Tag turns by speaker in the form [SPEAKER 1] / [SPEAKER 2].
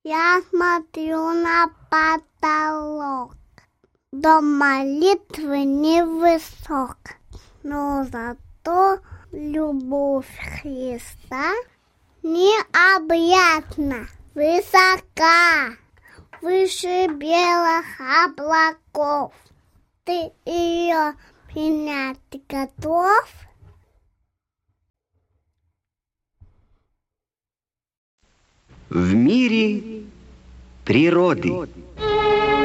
[SPEAKER 1] Я смотрю на потолок. Дом молитвы невысок, но зато любовь Христа необъятна, высока, выше белых облаков. Ты ее принять готов?
[SPEAKER 2] В мире природы.